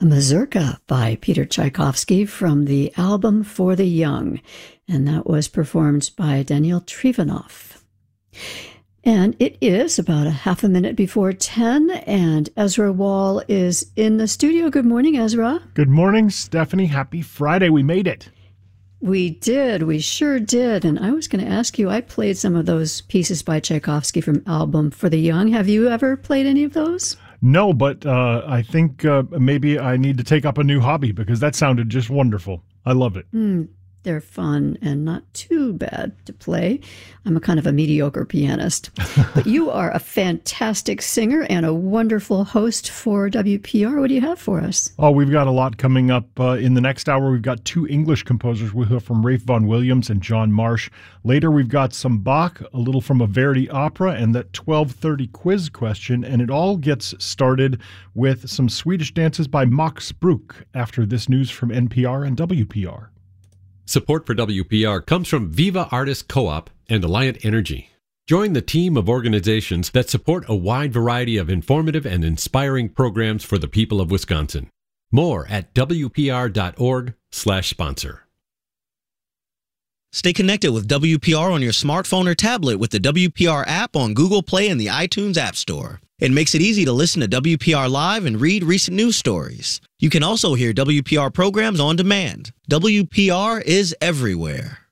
A mazurka by Peter Tchaikovsky from the album For the Young, and that was performed by Daniel Trifonov. And it is about a half a minute before 10, and Ezra Wall is in the studio. Good morning, Ezra. Good morning, Stephanie. Happy Friday. We made it. We did. We sure did. And I was going to ask you, I played some of those pieces by Tchaikovsky from album For the Young. Have you ever played any of those? No, but I think maybe I need to take up a new hobby because that sounded just wonderful. I love it. They're fun and not too bad to play. I'm a kind of a mediocre pianist. But you are a fantastic singer and a wonderful host for WPR. What do you have for us? Oh, we've got a lot coming up in the next hour. We've got two English composers. We'll hear from Rafe Vaughan Williams and John Marsh. Later, we've got some Bach, a little from a Verdi opera, and that 12:30 quiz question. And it all gets started with some Swedish dances by Max Bruch after this news from NPR and WPR. Support for WPR comes from Viva Artists Co-op and Alliant Energy. Join the team of organizations that support a wide variety of informative and inspiring programs for the people of Wisconsin. More at wpr.org/sponsor. Stay connected with WPR on your smartphone or tablet with the WPR app on Google Play and the iTunes App Store. It makes it easy to listen to WPR Live and read recent news stories. You can also hear WPR programs on demand. WPR is everywhere.